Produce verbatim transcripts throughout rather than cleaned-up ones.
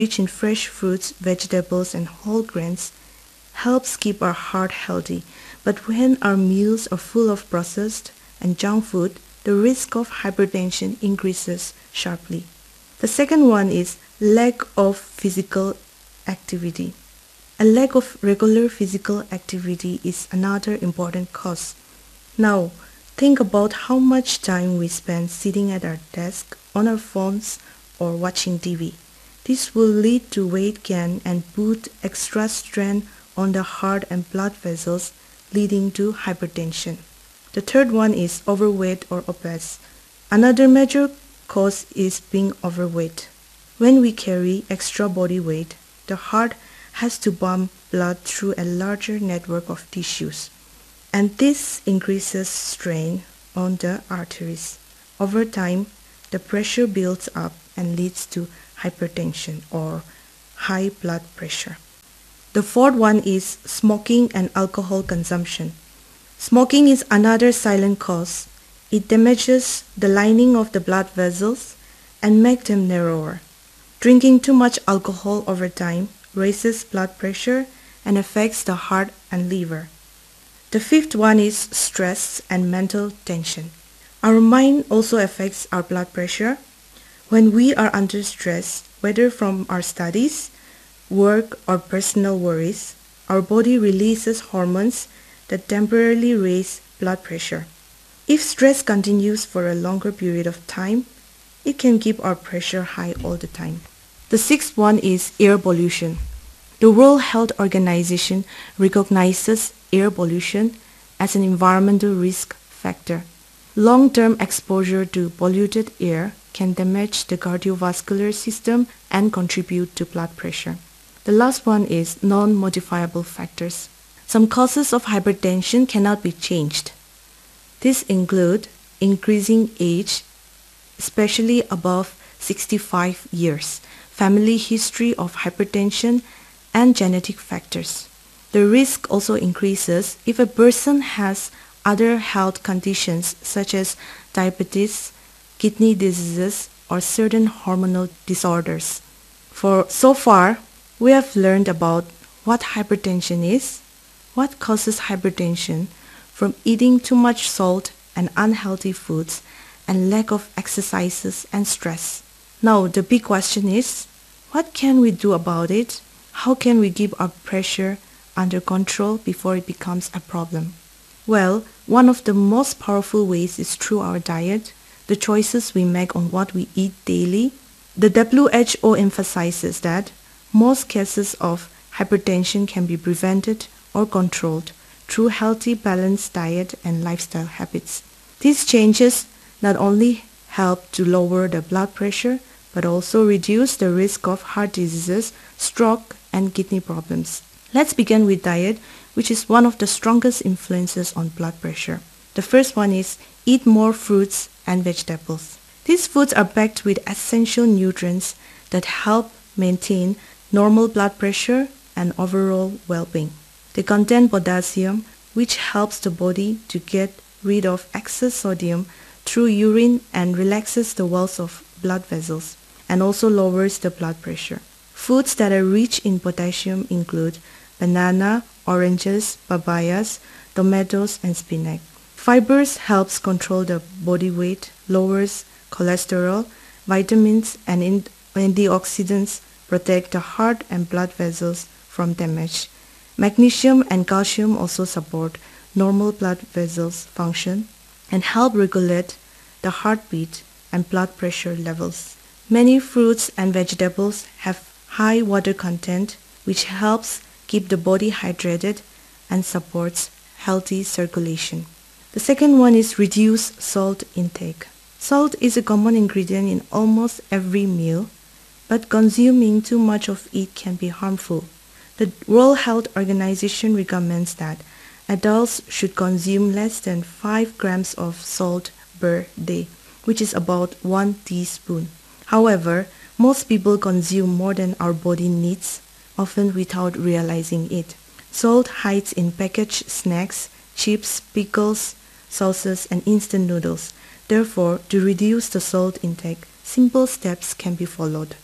rich in fresh fruits, vegetables, and whole grains, helps keep our heart healthy. But when our meals are full of processed and junk food, the risk of hypertension increases sharply. The second one is lack of physical activity. A lack of regular physical activity is another important cause. Now, think about how much time we spend sitting at our desk, on our phones, or watching T V. This will lead to weight gain and put extra strain on the heart and blood vessels, leading to hypertension. The third one is overweight or obese. Another major cause is being overweight. When we carry extra body weight, the heart has to pump blood through a larger network of tissues, and this increases strain on the arteries. Over time, the pressure builds up and leads to hypertension or high blood pressure. The fourth one is smoking and alcohol consumption. Smoking is another silent cause. It damages the lining of the blood vessels and makes them narrower. Drinking too much alcohol over time raises blood pressure and affects the heart and liver. The fifth one is stress and mental tension. Our mind also affects our blood pressure. When we are under stress, whether from our studies, work, or personal worries, our body releases hormones that temporarily raise blood pressure. If stress continues for a longer period of time, it can keep our pressure high all the time. The sixth one is air pollution. The World Health Organization recognizes air pollution as an environmental risk factor. Long-term exposure to polluted air can damage the cardiovascular system and contribute to blood pressure. The last one is non-modifiable factors. Some causes of hypertension cannot be changed. These include increasing age, especially above sixty-five years, family history of hypertension, and genetic factors. The risk also increases if a person has other health conditions such as diabetes, kidney diseases, or certain hormonal disorders. For so far, we have learned about what hypertension is, what causes hypertension from eating too much salt and unhealthy foods, and lack of exercises and stress. Now the big question is, what can we do about it? How can we keep our pressure under control before it becomes a problem? Well, one of the most powerful ways is through our diet, the choices we make on what we eat daily. The W H O emphasizes that most cases of hypertension can be prevented or controlled through healthy, balanced diet and lifestyle habits. These changes not only help to lower the blood pressure, but also reduce the risk of heart diseases, stroke, and kidney problems. Let's begin with diet, which is one of the strongest influences on blood pressure. The first one is eat more fruits and vegetables. These foods are packed with essential nutrients that help maintain normal blood pressure and overall well-being. They contain potassium, which helps the body to get rid of excess sodium through urine and relaxes the walls of blood vessels, and also lowers the blood pressure. Foods that are rich in potassium include banana, oranges, papayas, tomatoes, and spinach. Fibers helps control the body weight, lowers cholesterol, vitamins and antioxidants protect the heart and blood vessels from damage. Magnesium and calcium also support normal blood vessels function and help regulate the heartbeat and blood pressure levels. Many fruits and vegetables have high water content, which helps keep the body hydrated and supports healthy circulation. The second one is reduce salt intake. Salt is a common ingredient in almost every meal, but consuming too much of it can be harmful. The World Health Organization recommends that adults should consume less than five grams of salt per day, which is about one teaspoon. However, most people consume more than our body needs, often without realizing it. Salt hides in packaged snacks, chips, pickles, sauces, and instant noodles. Therefore, to reduce the salt intake, simple steps can be followed.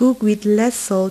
Cook with less salt